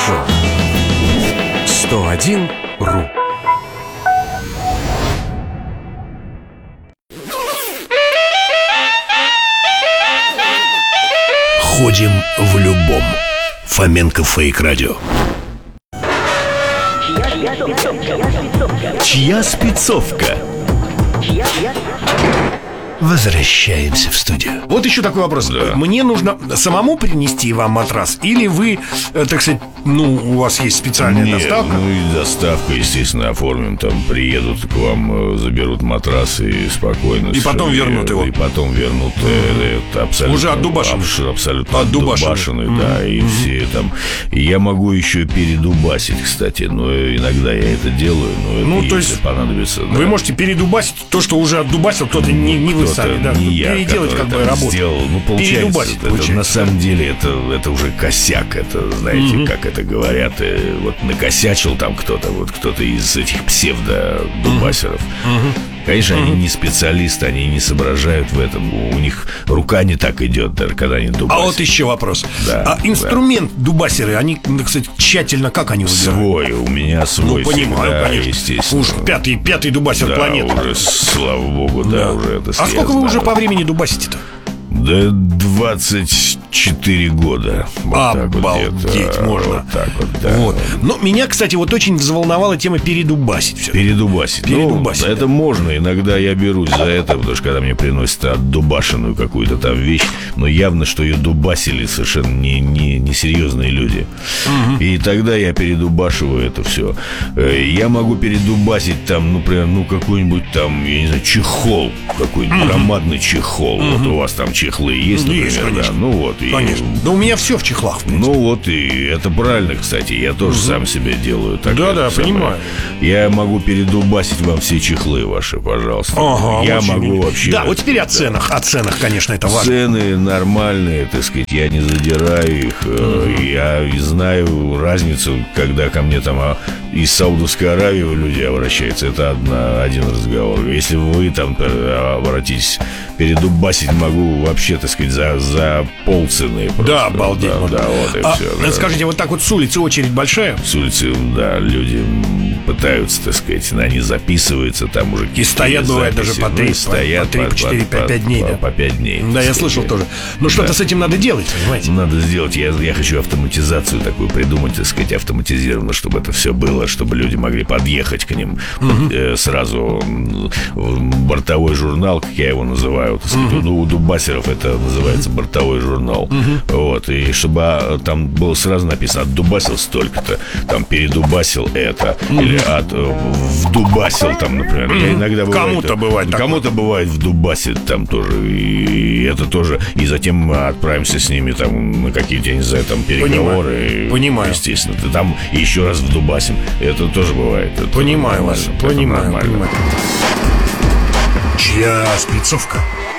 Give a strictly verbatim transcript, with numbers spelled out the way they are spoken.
Шоу сто один ру. Ходим в любом. Фоменко Фейк Радио. Чья спецовка? Возвращаемся в студию. Вот еще такой вопрос. Да. Мне нужно самому принести вам матрас? Или вы, так сказать, ну, у вас есть специальная Нет, доставка? Ну и доставка, естественно, оформим. Там приедут к вам, заберут матрас и спокойно. И потом все, вернут и, его. И потом вернут. Mm-hmm. Это абсолютно. Уже отдубашенный. Аб, абсолютно отдубашенный. отдубашенный, Mm-hmm. да. И mm-hmm. все там. И я могу еще передубасить, кстати. Но иногда я это делаю. Но ну, это то если есть понадобится. Вы да. можете передубасить то, что уже отдубасил кто-то, не, не вы сами, да? Не я, переделать как бы работу. Сделал. Ну, получается, это, получается. на самом деле это, это уже косяк. Это, знаете, mm-hmm. как это говорят. э, Вот накосячил там кто-то, вот кто-то из этих псевдо-дубасеров. Mm-hmm. Конечно, mm-hmm. они не специалисты, они не соображают в этом. У них рука не так идет, даже когда они дубасят. А вот еще вопрос. Да, а инструмент да. дубасеры, они, кстати, тщательно как они выбирают? Свой, у меня свой. Ну, понимаю, всегда, конечно. Естественно. Уж пятый, пятый дубасер да, планеты. уже, слава богу, да, да уже это. А сколько вы уже по времени дубасите-то? Да двадцать четыре года. Вот Обалдеть так вот можно. Вот так вот, да. Вот. Но меня, кстати, вот очень взволновала тема передубасить все. Передубасить. Передубасить. Ну, это можно. Иногда я берусь за это, потому что когда мне приносят отдубашенную какую-то там вещь, но явно, что ее дубасили совершенно не, не, не серьезные люди. Угу. И тогда я передубашиваю это все. Я могу передубасить там, ну, прям, ну, какой-нибудь там, я не знаю, чехол. Какой-нибудь угу. громадный чехол. Угу. Вот у вас там чехлы есть, например, есть, конечно. Да. Ну вот. Конечно. И... Да у меня все в чехлах, в принципе. Ну вот, и это правильно, кстати. Я тоже угу. сам себе делаю. Да-да, понимаю. Я могу передубасить вам все чехлы ваши, пожалуйста. Ага, я очень могу мило. вообще... Да, вот теперь о ценах. О ценах, конечно, это важно. Цены нормальные, так сказать, я не задираю их. Угу. Я знаю разницу, когда ко мне там из Саудовской Аравии люди обращаются. Это одна, один разговор. Если вы там обратитесь, передубасить могу вообще, так сказать, за, за полцены. Просто. Да, обалдеть. Да, вот. да, вот и а, все. Да. Скажите, вот так вот с улицы очередь большая? С улицы, да, люди пытаются, так сказать, они записываются, там уже... И стоят, бывает, даже по три, ну, стоят, по три, по четыре, по пять дней, по, да? По пять дней. Да, я слышал тоже. Но что-то да. с этим надо делать, понимаете? Надо сделать, я, я хочу автоматизацию такую придумать, так сказать, автоматизированно, чтобы это все было, чтобы люди могли подъехать к ним угу. э, сразу в бортовой журнал, как я его называю, так сказать. Угу. Ну, у дубасеров это называется бортовой журнал. Угу. Вот, и чтобы там было сразу написано: отдубасил столько-то, там передубасил это, угу. или от вдубасил там, например. Я иногда бывает, кому-то бывает, кому-то бывает вдубасит там тоже, и это тоже, и затем мы отправимся с ними там на какие-то, я не знаю, там переговоры. Понимаю. Понимаю. Естественно, ты там еще раз вдубасим. Это тоже бывает. Это понимаю вас, понимаю, понимаю. Чья спецовка?